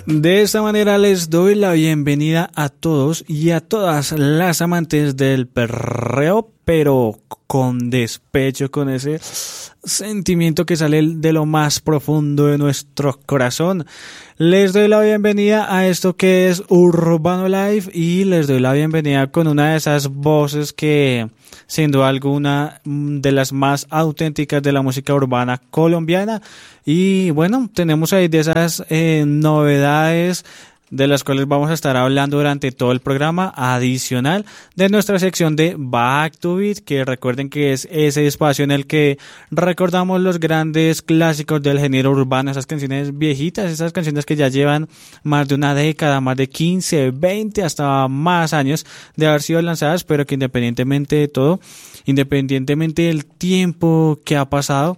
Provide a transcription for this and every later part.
De esta manera les doy la bienvenida a todos y a todas las amantes del perreo, pero con despecho, con ese sentimiento que sale de lo más profundo de nuestro corazón. Les doy la bienvenida a esto que es Urbano Live y les doy la bienvenida con una de esas voces que, siendo alguna de las más auténticas de la música urbana colombiana. Y bueno, tenemos ahí de esas novedades de las cuales vamos a estar hablando durante todo el programa, adicional de nuestra sección de Back to Beat, que recuerden que es ese espacio en el que recordamos los grandes clásicos del género urbano, esas canciones viejitas, esas canciones que ya llevan más de una década, más de 15, 20, hasta más años de haber sido lanzadas, pero que independientemente de todo, independientemente del tiempo que ha pasado,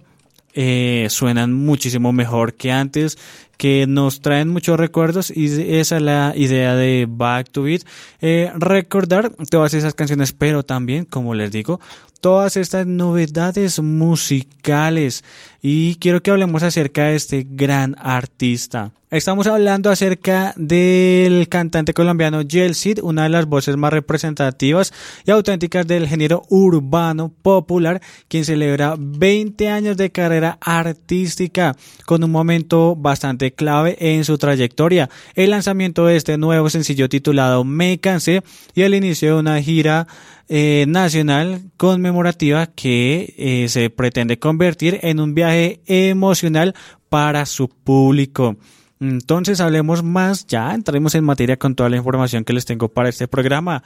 suenan muchísimo mejor que antes, que nos traen muchos recuerdos, y esa es la idea de Back to Beat, recordar todas esas canciones, pero también, como les digo, todas estas novedades musicales. Y quiero que hablemos acerca de este gran artista. Estamos hablando acerca del cantante colombiano Yel Cid, una de las voces más representativas y auténticas del género urbano popular, quien celebra 20 años de carrera artística con un momento bastante clave en su trayectoria: el lanzamiento de este nuevo sencillo titulado Me Cansé y el inicio de una gira nacional conmemorativa que se pretende convertir en un viaje emocional para su público. Entonces hablemos más, ya entremos en materia con toda la información que les tengo para este programa.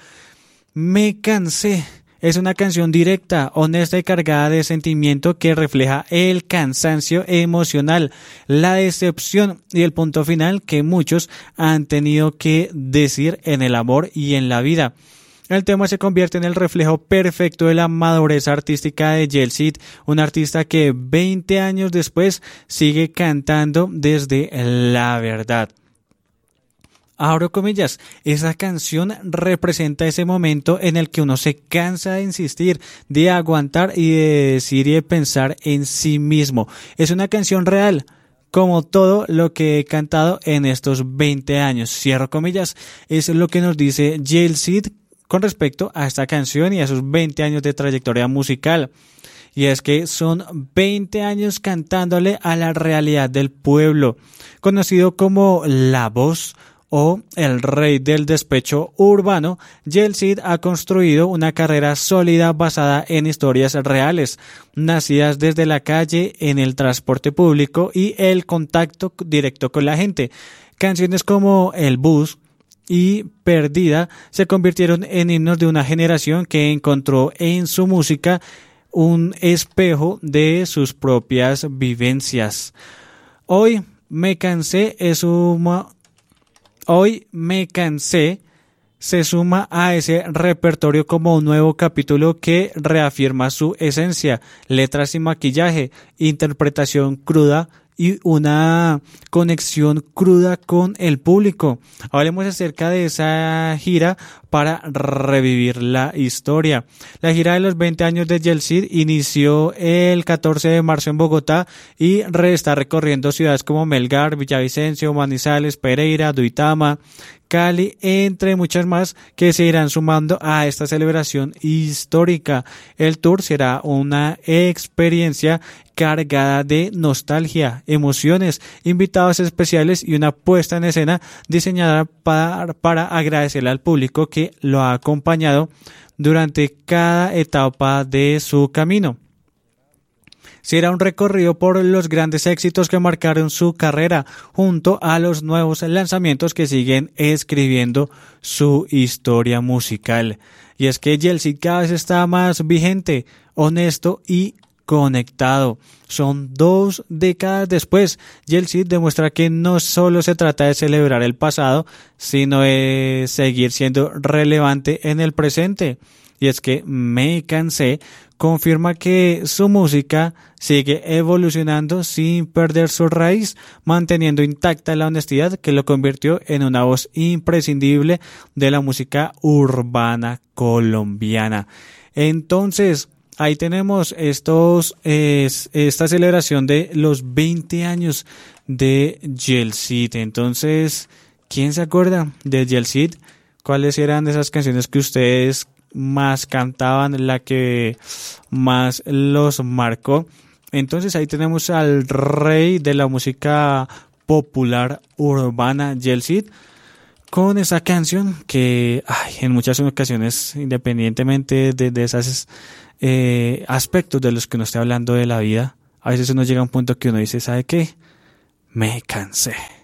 Me Cansé es una canción directa, honesta y cargada de sentimiento que refleja el cansancio emocional, la decepción y el punto final que muchos han tenido que decir en el amor y en la vida. El tema se convierte en el reflejo perfecto de la madurez artística de Yel Cid, un artista que 20 años después sigue cantando desde la verdad. Abro comillas, esa canción representa ese momento en el que uno se cansa de insistir, de aguantar y de decir y de pensar en sí mismo. Es una canción real, como todo lo que he cantado en estos 20 años. Cierro comillas, es lo que nos dice Yel Cid con respecto a esta canción y a sus 20 años de trayectoria musical. Y es que son 20 años cantándole a la realidad del pueblo, conocido como La Voz o el rey del despecho urbano. Yel Cid ha construido una carrera sólida basada en historias reales, nacidas desde la calle, en el transporte público y el contacto directo con la gente. Canciones como El Bus y Perdida se convirtieron en himnos de una generación que encontró en su música un espejo de sus propias vivencias. Hoy Me Cansé se suma a ese repertorio como un nuevo capítulo que reafirma su esencia: letras sin maquillaje, interpretación cruda y una conexión cruda con el público. Hablemos acerca de esa gira para revivir la historia. La gira de los 20 años de Yel Cid inició el 14 de marzo en Bogotá y está recorriendo ciudades como Melgar, Villavicencio, Manizales, Pereira, Duitama, Cali, entre muchas más que se irán sumando a esta celebración histórica. El tour será una experiencia cargada de nostalgia, emociones, invitados especiales y una puesta en escena diseñada para agradecerle al público que lo ha acompañado durante cada etapa de su camino. Será un recorrido por los grandes éxitos que marcaron su carrera, junto a los nuevos lanzamientos que siguen escribiendo su historia musical. Y es que Yel Cid cada vez está más vigente, honesto y conectado. Son 2 décadas después, Yel Cid demuestra que no solo se trata de celebrar el pasado, sino de seguir siendo relevante en el presente. Y es que Me Cansé confirma que su música sigue evolucionando sin perder su raíz, manteniendo intacta la honestidad que lo convirtió en una voz imprescindible de la música urbana colombiana. Entonces, ahí tenemos esta celebración de los 20 años de Yeltsin. Entonces, ¿quién se acuerda de Yeltsin? ¿Cuáles eran esas canciones que ustedes más cantaban, la que más los marcó? Entonces ahí tenemos al rey de la música popular urbana, Yeltsin, con esa canción que en muchas ocasiones, independientemente de esos aspectos de los que uno esté hablando de la vida, a veces uno llega a un punto que uno dice, ¿sabe qué? Me cansé.